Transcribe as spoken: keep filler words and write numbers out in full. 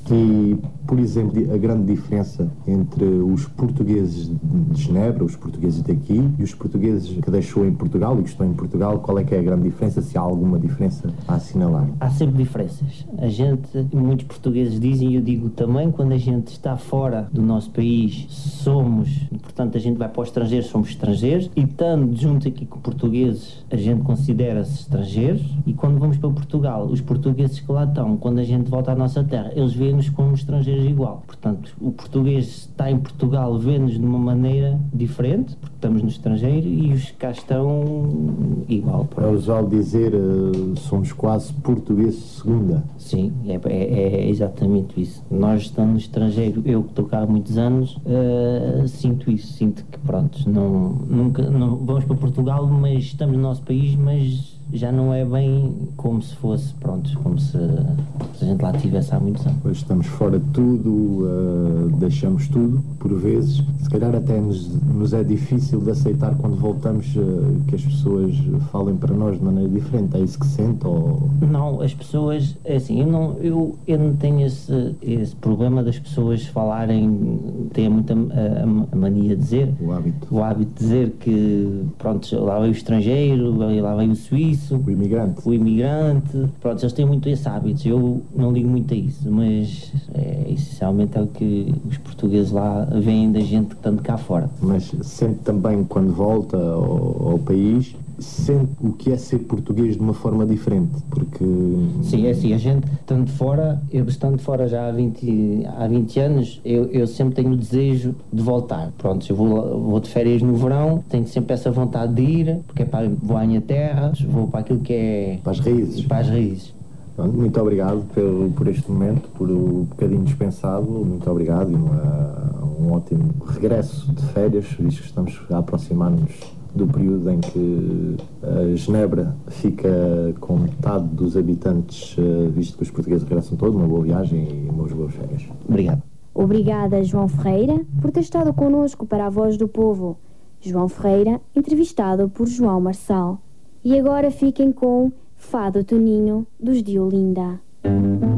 E, por exemplo, a grande diferença entre os portugueses de Genebra, os portugueses daqui e os portugueses que deixou em Portugal e que estão em Portugal, qual é que é a grande diferença, se há alguma diferença a assinalar? Há sempre diferenças. A gente, muitos portugueses dizem, e eu digo também, quando a gente está fora do nosso país, somos, portanto a gente vai para o estrangeiro, somos estrangeiros, e estando junto aqui com portugueses, a gente considera-se estrangeiros, e quando vamos para Portugal, os portugueses que lá estão, quando a gente volta à nossa terra, eles veem-nos como estrangeiros igual. Portanto, o português está em Portugal, vê-nos de uma maneira diferente, porque estamos no estrangeiro, e os que cá estão igual. É usual dizer, uh, somos quase portugueses de segunda. Sim, é, é, é exatamente isso. Nós estamos no estrangeiro, eu que estou cá há muitos anos, uh, sinto isso, sinto que pronto, não, nunca, não, vamos para Portugal, mas estamos no nosso país, mas já não é bem como se fosse, pronto, como se, se a gente lá estivesse há muitos anos. Pois estamos fora de tudo, uh, deixamos tudo, por vezes. Se calhar até nos, nos é difícil de aceitar quando voltamos uh, que as pessoas falem para nós de maneira diferente. É isso que sente? Ou... Não, as pessoas, é assim, eu não, eu, eu não tenho esse, esse problema das pessoas falarem, têm muita a, a mania de dizer, o hábito. o hábito de dizer que, pronto, lá veio o estrangeiro, lá veio o suíço, o imigrante. O imigrante, pronto, eles têm muito esses hábitos, eu não ligo muito a isso, mas é, essencialmente é o que os portugueses lá veem da gente que estando cá fora. Mas sente também, quando volta ao, ao país, sente o que é ser português de uma forma diferente, porque... Sim, é assim, a gente, estando fora, eu estando fora já há vinte, há vinte anos, eu, eu sempre tenho o desejo de voltar. Pronto, eu vou, vou de férias no verão, tenho sempre essa vontade de ir, porque é para, vou à minha terra, vou para aquilo que é... Para as raízes. Para as raízes. Muito obrigado por, por este momento, por o bocadinho dispensado, muito obrigado e uma, um ótimo regresso de férias, visto que estamos a aproximar-nos do período em que a Genebra fica com metade dos habitantes, visto que os portugueses regressam todos. Uma boa viagem e umas boas férias. Obrigado. Obrigada, João Ferreira, por ter estado connosco para a Voz do Povo. João Ferreira, entrevistado por João Marçal. E agora fiquem com Fado Toninho, dos de Olinda.